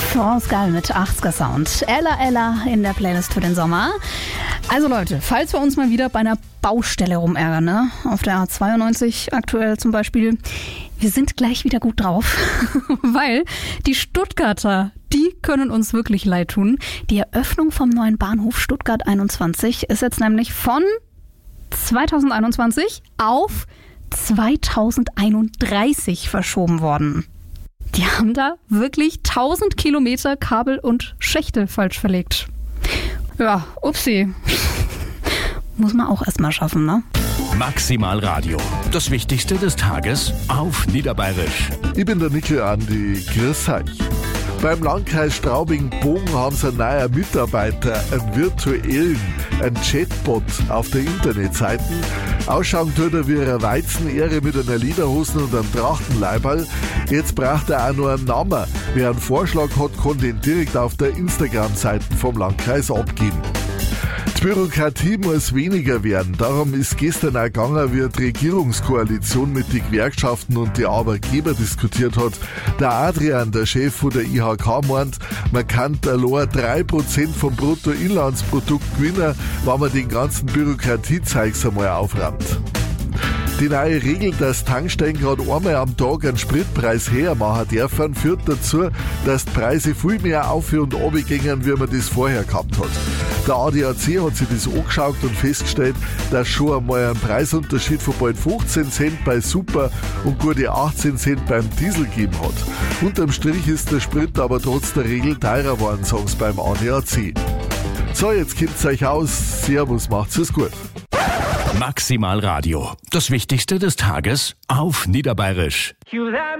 France Gall mit 80er Sound. Ella Ella in der Playlist für den Sommer. Also Leute, falls wir uns mal wieder bei einer Baustelle rumärgern, ne? Auf der A92 aktuell zum Beispiel, wir sind gleich wieder gut drauf, weil die Stuttgarter, die können uns wirklich leid tun. Die Eröffnung vom neuen Bahnhof Stuttgart 21 ist jetzt nämlich von 2021 auf 2031 verschoben worden. Die haben da wirklich 1000 Kilometer Kabel und Schächte falsch verlegt. Ja, upsi. Muss man auch erstmal schaffen, ne? Maximal Radio. Das Wichtigste des Tages auf Niederbayerisch. Ich bin der Nickel Andi. Grüß euch. Beim Landkreis Straubing-Bogen haben sie einen neuen Mitarbeiter, einen virtuellen, einen Chatbot auf der Internetseite. Ausschauen tut er wie eine Weizenähre mit einer Lederhosen und einem Trachtenleiberl. Jetzt braucht er auch noch einen Namen. Wer einen Vorschlag hat, kann den direkt auf der Instagram-Seite vom Landkreis abgeben. Die Bürokratie muss weniger werden. Darum ist gestern auch gegangen, wie die Regierungskoalition mit den Gewerkschaften und den Arbeitgebern diskutiert hat. Der Adrian, der Chef von der IHK, meint, man kann allein 3% vom Bruttoinlandsprodukt gewinnen, wenn man den ganzen Bürokratiezeugs einmal aufräumt. Die neue Regel, dass Tankstellen gerade einmal am Tag einen Spritpreis hermachen dürfen, führt dazu, dass die Preise viel mehr auf- und runtergehen, wie man das vorher gehabt hat. Der ADAC hat sich das angeschaut und festgestellt, dass schon einmal ein Preisunterschied von bald 15 Cent bei Super und gute 18 Cent beim Diesel gegeben hat. Unterm Strich ist der Sprit aber trotz der Regel teurer geworden, sagen sie beim ADAC. So, jetzt kennt's euch aus. Servus, macht's es gut. Maximal Radio. Das Wichtigste des Tages auf Niederbayerisch.